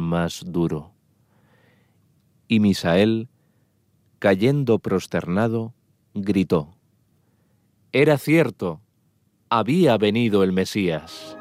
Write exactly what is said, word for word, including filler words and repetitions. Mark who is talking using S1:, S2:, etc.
S1: más duro. Y Misael, cayendo prosternado, gritó: «Era cierto, había venido el Mesías».